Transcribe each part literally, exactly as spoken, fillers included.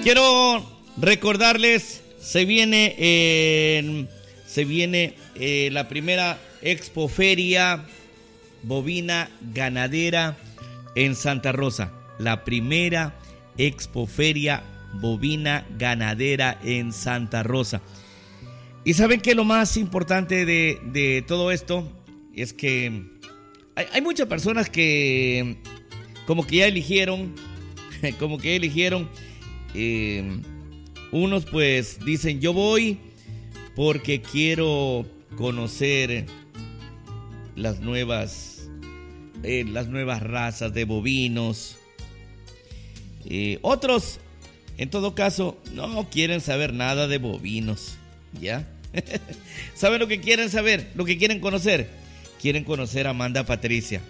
Quiero recordarles, se viene, eh, se viene eh, la primera expoferia bovina ganadera en Santa Rosa. La primera expoferia bovina ganadera en Santa Rosa. Y saben que lo más importante de, de todo esto es que hay, hay muchas personas que como que ya eligieron, como que ya eligieron, eh, unos pues dicen yo voy porque quiero conocer las nuevas, eh, las nuevas razas de bovinos. Eh, otros, en todo caso, no quieren saber nada de bovinos, ¿ya? ¿Saben lo que quieren saber? Lo que quieren conocer. Quieren conocer a Amanda Patricia.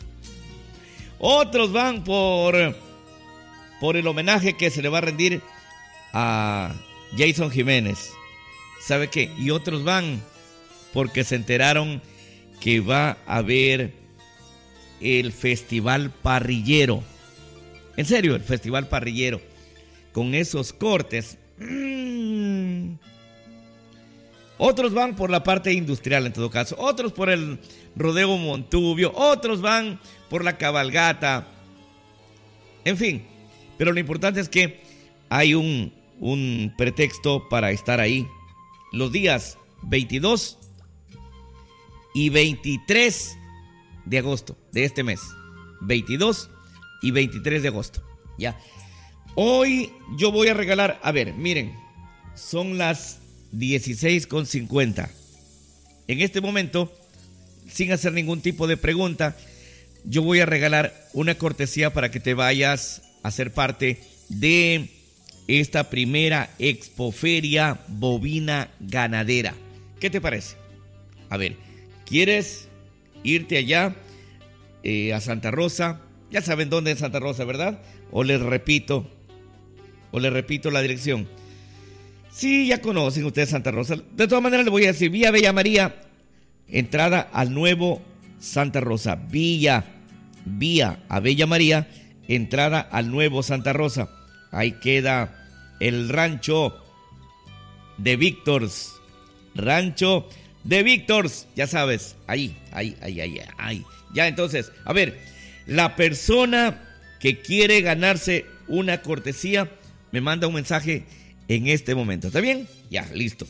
Otros van por, por el homenaje que se le va a rendir a Jason Jiménez. ¿Sabe qué? Y otros van porque se enteraron que va a haber el Festival Parrillero. En serio, el Festival Parrillero. Con esos cortes. Mmm. Otros van por la parte industrial en todo caso. Otros por el rodeo Montubio. Otros van por la cabalgata. En fin. Pero lo importante es que hay un, un pretexto para estar ahí. Los días veintidós y veintitrés de agosto de este mes. veintidós y veintitrés de agosto. Ya. Hoy yo voy a regalar, a ver, miren, son las dieciséis con cincuenta. En este momento, sin hacer ningún tipo de pregunta, yo voy a regalar una cortesía para que te vayas a ser parte de esta primera expoferia bovina ganadera. ¿Qué te parece? A ver, ¿quieres irte allá eh, a Santa Rosa? Ya saben dónde es Santa Rosa, ¿verdad? O les repito, o les repito la dirección. Sí, ya conocen ustedes Santa Rosa. De todas maneras les voy a decir, Vía Bella María, entrada al nuevo Santa Rosa. Villa, Vía a Bella María, entrada al nuevo Santa Rosa. Ahí queda el rancho de Víctors. Rancho de Víctors, ya sabes, ahí, ahí, ahí, ahí, ahí. Ya entonces, a ver, la persona que quiere ganarse una cortesía me manda un mensaje en este momento. ¿Está bien? Ya, listo.